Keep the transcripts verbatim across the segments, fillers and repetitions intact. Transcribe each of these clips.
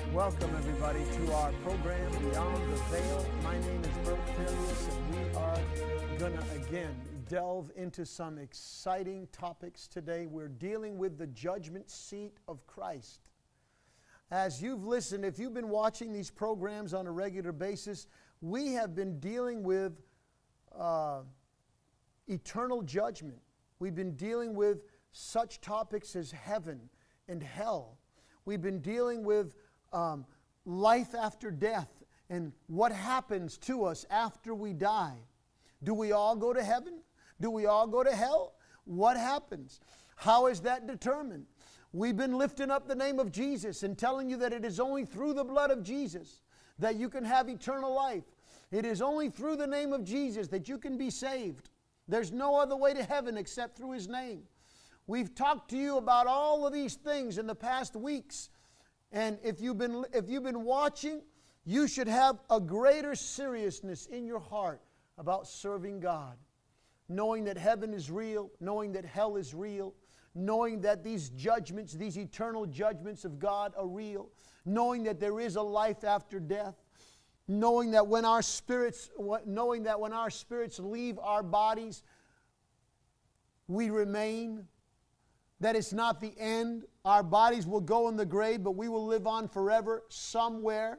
Welcome, everybody, to our program, Beyond the Veil. My name is Bert Therius, and we are going to, again, delve into some exciting topics today. We're dealing with the judgment seat of Christ. As you've listened, if you've been watching these programs on a regular basis, we have been dealing with uh, eternal judgment. We've been dealing with such topics as heaven and hell. We've been dealing with um, life after death and what happens to us after we die. Do we all go to heaven? Do we all go to hell? What happens? How is that determined? We've been lifting up the name of Jesus and telling you that it is only through the blood of Jesus that you can have eternal life. It is only through the name of Jesus that you can be saved. There's no other way to heaven except through His name. We've talked to you about all of these things in the past weeks. And if you've been if you've been watching, you should have a greater seriousness in your heart about serving God. Knowing that heaven is real, knowing that hell is real, knowing that these judgments, these eternal judgments of God are real, knowing that there is a life after death, knowing that when our spirits knowing that when our spirits leave our bodies, we remain. That it's not the end. Our bodies will go in the grave, but we will live on forever somewhere.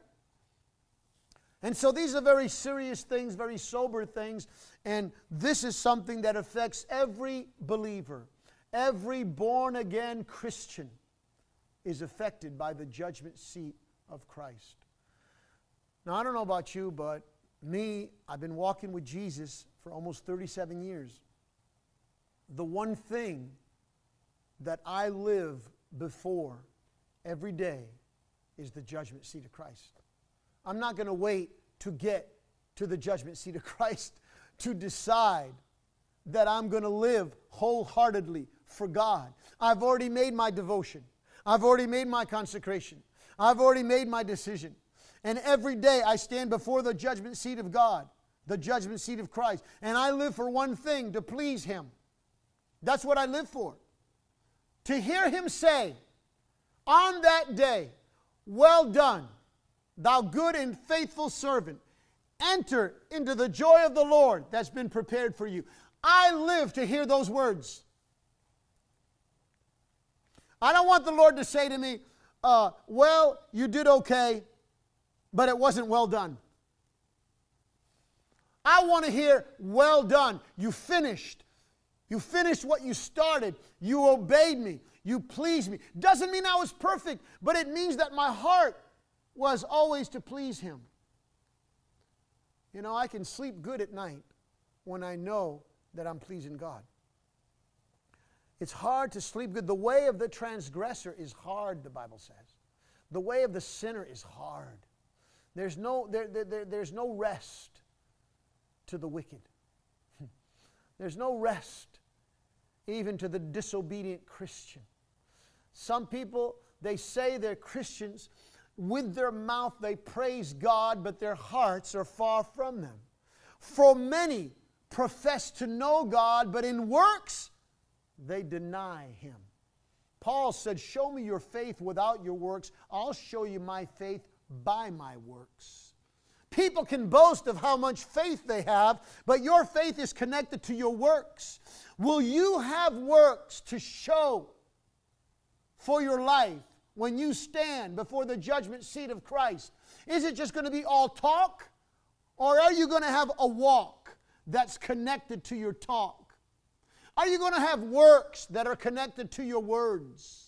And so these are very serious things, very sober things. And this is something that affects every believer. Every born-again Christian is affected by the judgment seat of Christ. Now, I don't know about you, but me, I've been walking with Jesus for almost thirty-seven years. The one thing that I live before every day is the judgment seat of Christ. I'm not going to wait to get to the judgment seat of Christ to decide that I'm going to live wholeheartedly for God. I've already made my devotion. I've already made my consecration. I've already made my decision. And every day I stand before the judgment seat of God, the judgment seat of Christ. And I live for one thing, to please Him. That's what I live for. To hear Him say, on that day, well done, thou good and faithful servant. Enter into the joy of the Lord that's been prepared for you. I live to hear those words. I don't want the Lord to say to me, uh, well, you did okay, but it wasn't well done. I want to hear, well done, you finished. You finished what you started. You obeyed me. You pleased me. Doesn't mean I was perfect, but it means that my heart was always to please Him. You know, I can sleep good at night when I know that I'm pleasing God. It's hard to sleep good. The way of the transgressor is hard, the Bible says. The way of the sinner is hard. There's no, there, there, there, there's no rest to the wicked. There's no rest even to the disobedient Christian. Some people, they say they're Christians. With their mouth they praise God, but their hearts are far from them. For many profess to know God, but in works they deny Him. Paul said, show me your faith without your works. I'll show you my faith by my works. People can boast of how much faith they have, but your faith is connected to your works. Will you have works to show for your life when you stand before the judgment seat of Christ? Is it just going to be all talk? Or are you going to have a walk that's connected to your talk? Are you going to have works that are connected to your words?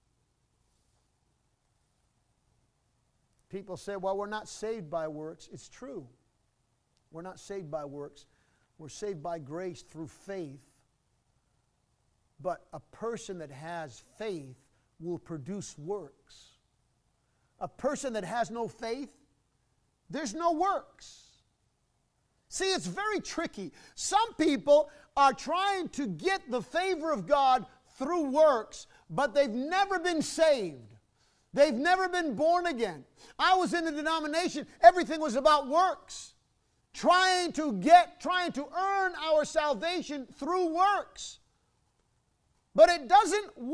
People say, well, we're not saved by works. It's true. We're not saved by works. We're saved by grace through faith. But a person that has faith will produce works. A person that has no faith, there's no works. See, it's very tricky. Some people are trying to get the favor of God through works, but they've never been saved. They've never been born again. I was in a denomination, everything was about works. Trying to get, trying to earn our salvation through works. But it doesn't work.